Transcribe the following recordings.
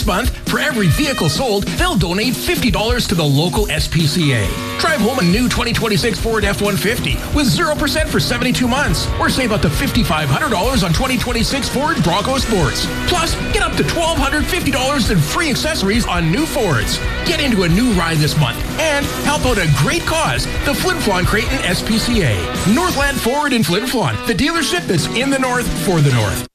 This month, for every vehicle sold, they'll donate $50 to the local SPCA. Drive home a new 2026 Ford F-150 with 0% for 72 months, or save up to $5,500 on 2026 Ford Bronco Sports. Plus, get up to $1,250 in free accessories on new Fords. Get into a new ride this month and help out a great cause, the Flin Flon Creighton SPCA. Northland Ford in Flin Flon, the dealership that's in the north for the north.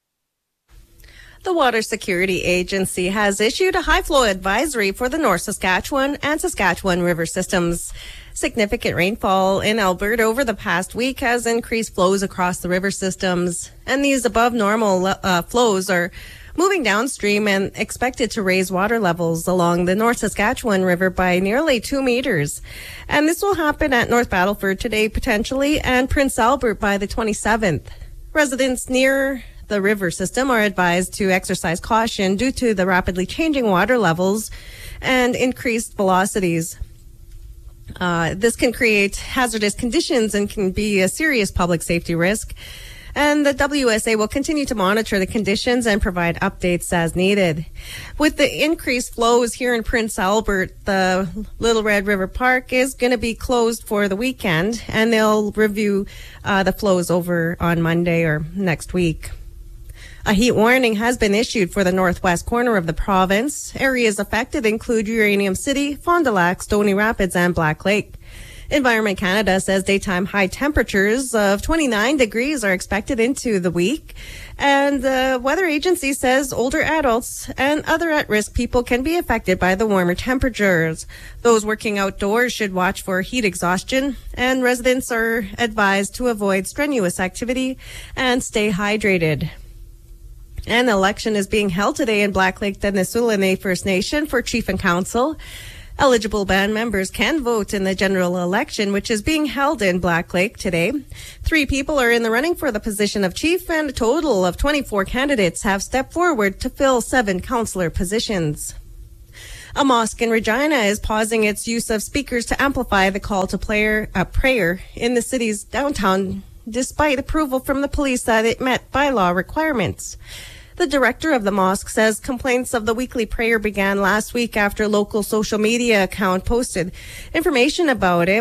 The Water Security Agency has issued a high flow advisory for the North Saskatchewan and Saskatchewan river systems. Significant rainfall in Alberta over the past week has increased flows across the river systems, and these above normal flows are moving downstream and expected to raise water levels along the North Saskatchewan River by nearly 2 meters. And this will happen at North Battleford today potentially, and Prince Albert by the 27th. Residents near the river system are advised to exercise caution due to the rapidly changing water levels and increased velocities. This can create hazardous conditions and can be a serious public safety risk. And the WSA will continue to monitor the conditions and provide updates as needed. With the increased flows here in Prince Albert, the Little Red River Park is going to be closed for the weekend, and they'll review the flows over on Monday or next week. A heat warning has been issued for the northwest corner of the province. Areas affected include Uranium City, Fond du Lac, Stony Rapids, and Black Lake. Environment Canada says daytime high temperatures of 29 degrees are expected into the week. And the Weather Agency says older adults and other at-risk people can be affected by the warmer temperatures. Those working outdoors should watch for heat exhaustion, and residents are advised to avoid strenuous activity and stay hydrated. An election is being held today in Black Lake Denisoulani First Nation for chief and council. Eligible band members can vote in the general election, which is being held in Black Lake today. 3 people are in the running for the position of chief, and a total of 24 candidates have stepped forward to fill 7 councillor positions. A mosque in Regina is pausing its use of speakers to amplify the call to prayer in the city's downtown, despite approval from the police that it met bylaw requirements. The director of the mosque says complaints of the weekly prayer began last week after a local social media account posted information about it.